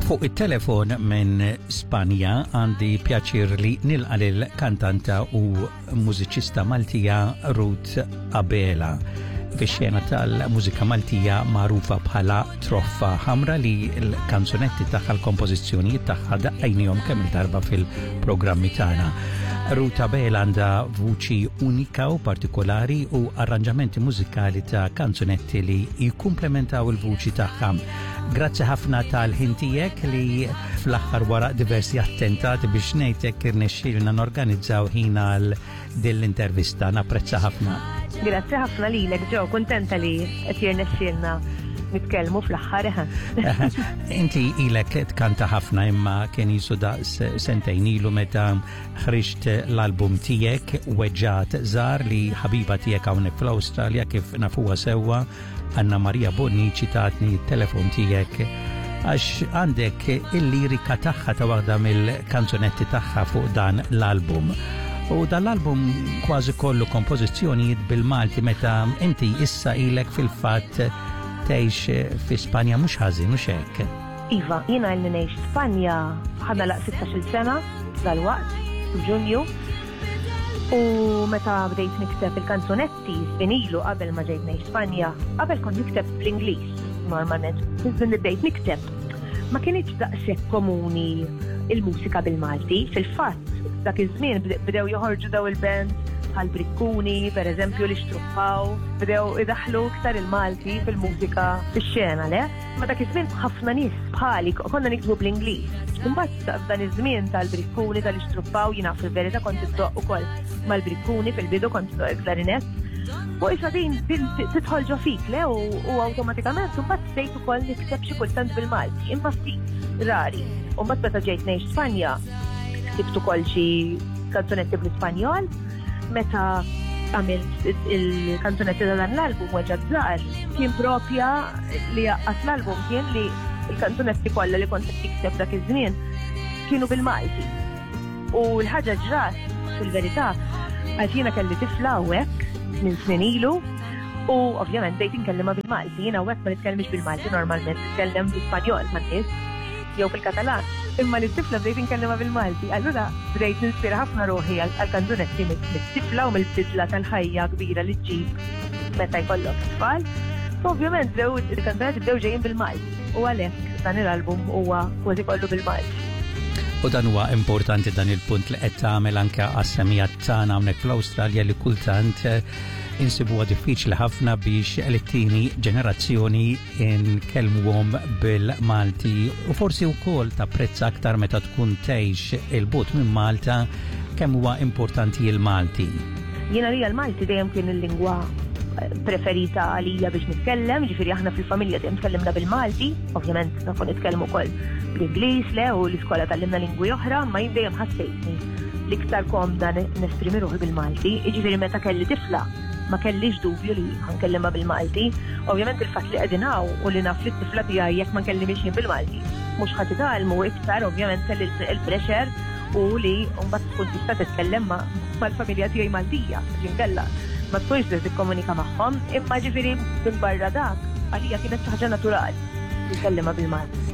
Fuq it-telefon minn Spanja għandi pjaċir li nilqa' lill-kantanta u mużiċista Maltija Ruth Abela. Fix-xena tal-mużika Maltija magħrufa bħala Troffa Ħamra li l-kanzunetti tagħha l-kompożizzjonijiet tagħha daqqajnihom kemm il-darba fil-programmi tagħna. Ruth Abela għandha vuċi unika u partikolari u arranġamenti mużikali ta' kanzunetti li jikkumplementaw il-vuċi tagħha. Grazzi ħafna tal-ħin tiegħek li fl-aħħar wara diversi attentati biex ngħidlek irnexxielna norganizzaw ħin għal din l-intervista. Napprezza ħafna. Grazzi ħafna lilek ġew, kuntenta li qed jirnexxielna nitkellmu fl-aħħar. Inti ilek tkanta ħafna imma kien jisu daqs sentejn ilu meta ħriġt l-album tiegħek Weġġat Żgħar li ħabiba tiegħek hawnhekk fl-Awstralja kif nafuha sewwa Anna Maria Bonnici tatni t-telefon tiegħek għax għandek il-lirika tagħha ta' waħda mill-kanzunetti tagħha fuq dan l-album. U dan l-album kważi kollu kompożizzjonijiet bil-Malti meta inti issa ilek fil-fatt tgħix fi Spanja mhux ħażin mhux hekk. Iva, jiena li ngħix Spanja ħadna laq 16-il sena dal-waqt f'Ġunju. U meta bdejt nikteb il-kanzunetti finilu qabel ma ġejt ngħix Spanja, qabel kont nikteb bl-Ingliż normalment. Iżda bdejt nikteb. Ma kienx daqshekk komuni il-mużika bil-Malti, fil-fatt dak iż-żmien bdew joħorġu daw il-band bħal Brikkuni, per eżempju li xtruppaw, bdew idaħlu iktar il-Malti fil-mużika fix-xena, le? Ma dak iż-żmien ħafna nies bħali konna niktbu bl-Ingliż. Imbagħad f'dan iż-żmien tal-Brikkuni tal-ixtruppaw jiena fil-verità kont iddoq ukoll mal-Brikkuni fil-bidu kont iddoq il-klarinett. U issa din tidħol ġo fik, le? U awtomatikament imbagħad bdejt ukoll nikteb xi kultant bil-Malti, imma ftit rari. U mbagħad meta ġejt ngħix Spanja, ktibt ukoll xi kanzunetti bl-Ispanjol. Meta għamilt il-kanzunetti ta' dan l-album Weġġat Żgħar, kien propja li jaqqas l-album kien li il-kanzunetti kollha li kont tikteb dak iż-żmien kienu bil-Malti. U l-ħaġa ġrat fil-verità għax jiena kelli tifla hawnhekk minn snin ilu u ovvjament bdejt inkellima bil-Malti. Jiena hawnhekk ma nitkellmx bil-Malti normalment, nitkellem bl-Ispanjol man-nies jew bil-Katalan. Imma li t-tifla bdejt inkellima bil-Malti. Allura bdejt nispira ħafna ruħi għal-kanzunetti mit-tifla u mill-bidla tal-ħajja kbira li ġġib meta jkollok tfal. Ovvjament il-kanzunetti bdew ġejjin bil-Malti u għalhekk dan il-album huwa kważi kollu bil-Malti. U dan huwa importanti dan il-punt li qed tagħmel anke għas-semija tagħna hawnhekk fl-Awstralja li kultant insibuha diffiċli ħafna biex l-tieni ġenerazzjoni nkellmuhom bil-Malti u forsi wkoll tapprezza aktar meta tkun tgħix il-but minn Malta kemm huwa importanti il-Malti. Jiena li l-Malti dejjem kien il-lingwa preferita għalija biex nitkellem, ġifieri aħna fil-familja dejjem tkellimna bil-Malti, ovvjament nafu nitkellmu wkoll bl-Ingliż le u l-iskola tallimna lingwi oħra, ma jien dejjem ħassejtni l-iktar komda nesprimi ruħi bil-Malti, jiġifieri meta kelli tifla ma kellix dubju li ħankellima bil-Malti. Ovvjament il-fatt li qegħdin hawn u li naf li t-tifla tiegħi jekk ma nkellimx jien bil-Malti mhux ħadd itgħallmu iktar ovvjament kelli il-pressure u li mbagħad tkun tista' titkellem mal-familja tiegħi Maltija ġinkella ma tkunx trid tikkomunika magħhom, imma ġifieri minn barra dak għalija kienet xi ħaġa naturali nitkellima bil-Malti.